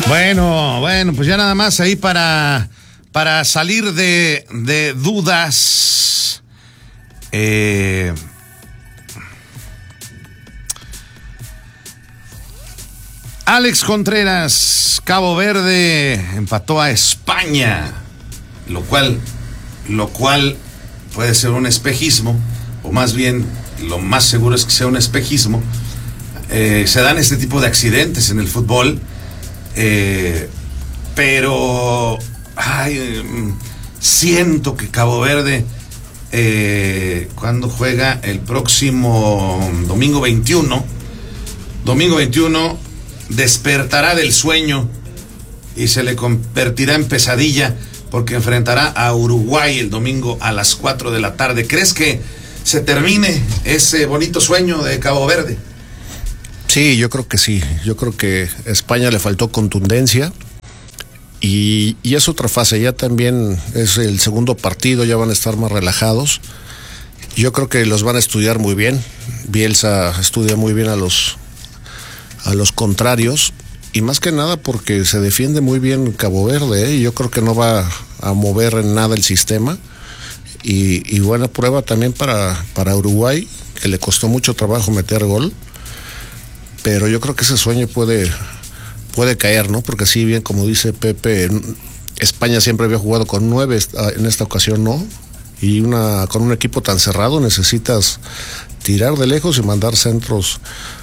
Bueno, pues ya nada más ahí para salir de dudas. Alex Contreras, Cabo Verde empató a España, lo cual puede ser un espejismo, o más bien lo más seguro es que sea un espejismo. Se dan este tipo de accidentes en el fútbol, pero siento que Cabo Verde, cuando juega el próximo domingo 21, despertará del sueño y se le convertirá en pesadilla, porque enfrentará a Uruguay el domingo a las 4 de la tarde. ¿Crees que se termine ese bonito sueño de Cabo Verde? Sí, yo creo que sí. Yo creo que a España le faltó contundencia y es otra fase. Ya también es el segundo partido, ya van a estar más relajados. Yo creo que los van a estudiar muy bien. Bielsa estudia muy bien a los contrarios, y más que nada porque se defiende muy bien Cabo Verde, y yo creo que no va a mover en nada el sistema, y buena prueba también para Uruguay, que le costó mucho trabajo meter gol, pero yo creo que ese sueño puede caer, ¿no? Porque sí, bien como dice Pepe, España siempre había jugado con 9, en esta ocasión no, y con un equipo tan cerrado necesitas tirar de lejos y mandar centros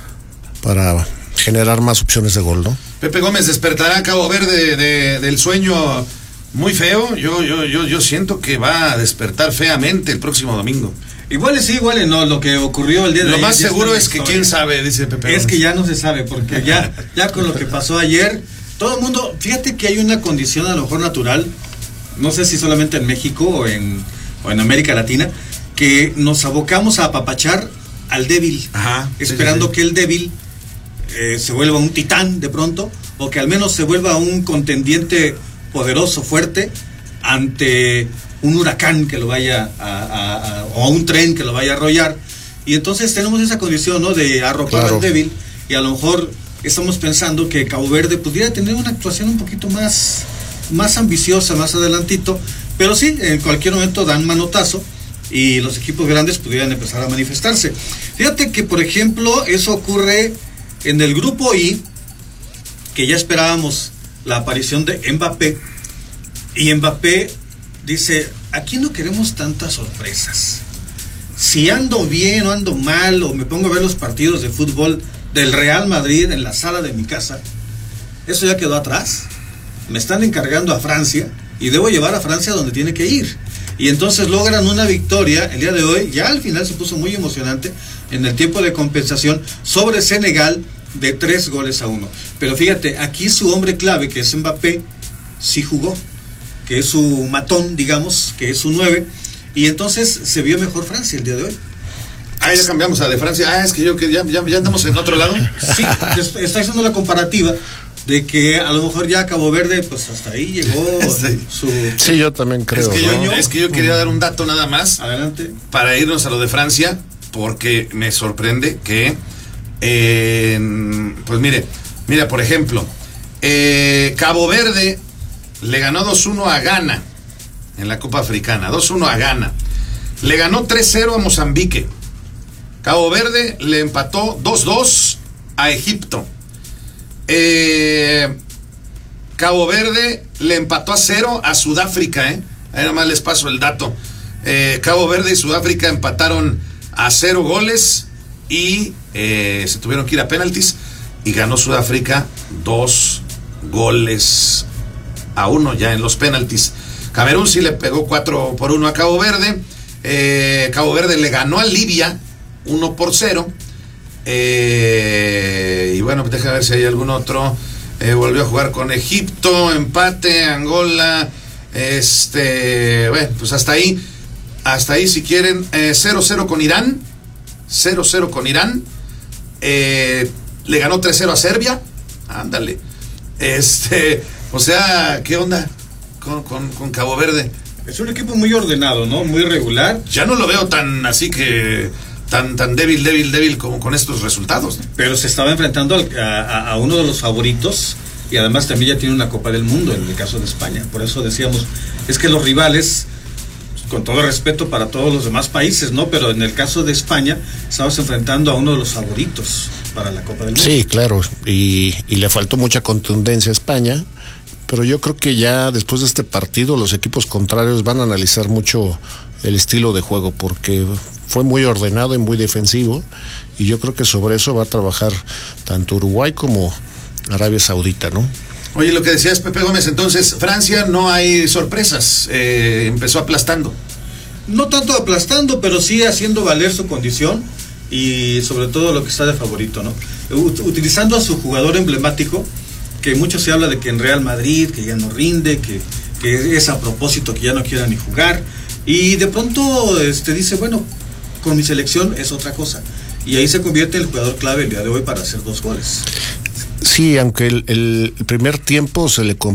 para generar más opciones de gol, ¿no? Pepe Gómez, ¿despertará Cabo Verde del sueño muy feo? Yo siento que va a despertar feamente el próximo domingo. Igual sí, igual no. Lo que ocurrió el día de ayer. Lo más seguro es que quién sabe, dice Pepe Gómez. Es que ya no se sabe, porque ya con lo que pasó ayer, todo el mundo, fíjate que hay una condición a lo mejor natural, no sé si solamente en México o en América Latina, que nos abocamos a apapachar al débil, esperando que el débil se vuelva un titán de pronto, o que al menos se vuelva un contendiente poderoso, fuerte, ante un huracán que lo vaya o un tren que lo vaya a arrollar. Y entonces tenemos esa condición, ¿no?, de arropar al débil, y a lo mejor estamos pensando que Cabo Verde pudiera tener una actuación un poquito más ambiciosa, más adelantito, pero sí, en cualquier momento dan manotazo y los equipos grandes pudieran empezar a manifestarse. Fíjate que, por ejemplo, eso ocurre en el grupo I, que ya esperábamos la aparición de Mbappé, y Mbappé dice: aquí no queremos tantas sorpresas. Si ando bien o ando mal, o me pongo a ver los partidos de fútbol del Real Madrid en la sala de mi casa, eso ya quedó atrás. Me están encargando a Francia y debo llevar a Francia donde tiene que ir. Y entonces logran una victoria el día de hoy. Ya al final se puso muy emocionante en el tiempo de compensación sobre Senegal, de 3-1. Pero fíjate, aquí su hombre clave, que es Mbappé, sí jugó, que es su matón, digamos, que es su 9, y entonces se vio mejor Francia el día de hoy. Ya cambiamos a de Francia. Es que ya andamos en otro lado. Sí, está haciendo la comparativa de que a lo mejor ya Cabo Verde, pues hasta ahí llegó su... Sí, yo también creo. Es que yo quería dar un dato nada más. Adelante. Para irnos a lo de Francia, porque me sorprende que pues mira, por ejemplo, Cabo Verde le ganó 2-1 a Ghana en la Copa Africana, 2-1 a Ghana. Le ganó 3-0 a Mozambique. Cabo Verde le empató 2-2 a Egipto. Cabo Verde le empató a 0 a Sudáfrica, Ahí nomás les paso el dato. Cabo Verde y Sudáfrica empataron a 0 goles y se tuvieron que ir a penaltis, y ganó Sudáfrica 2-1 ya en los penaltis. Camerún sí le pegó 4-1 a Cabo Verde. Cabo Verde le ganó a Libia 1-0. Y bueno, pues deja ver si hay algún otro. Volvió a jugar con Egipto, empate, Angola. Bueno, pues hasta ahí si quieren. 0-0 con Irán. 0-0 con Irán. Le ganó 3-0 a Serbia. Ándale. O sea, ¿qué onda con Cabo Verde? Es un equipo muy ordenado, ¿no? Muy regular. Ya no lo veo tan así que tan débil como con estos resultados. Pero se estaba enfrentando a uno de los favoritos y además también ya tiene una Copa del Mundo en el caso de España. Por eso decíamos, es que los rivales, con todo respeto para todos los demás países, ¿no? Pero en el caso de España, estamos enfrentando a uno de los favoritos para la Copa del Mundo. Sí, claro, y le faltó mucha contundencia a España, pero yo creo que ya después de este partido los equipos contrarios van a analizar mucho el estilo de juego, porque fue muy ordenado y muy defensivo, y yo creo que sobre eso va a trabajar tanto Uruguay como Arabia Saudita, ¿no? Oye, lo que decías, Pepe Gómez, entonces Francia no hay sorpresas, empezó aplastando. No tanto aplastando, pero sí haciendo valer su condición y sobre todo lo que está de favorito, ¿no? Utilizando a su jugador emblemático, que mucho se habla de que en Real Madrid, que ya no rinde, que es a propósito que ya no quiera ni jugar, y de pronto dice, bueno, con mi selección es otra cosa, y ahí se convierte en el jugador clave el día de hoy para hacer 2 goles. Sí, aunque el primer tiempo se le